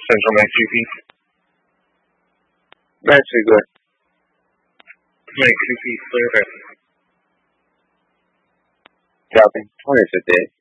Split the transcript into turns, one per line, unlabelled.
Central Max QP.
Max, good.
Max QP, clear.
Copy. 2058.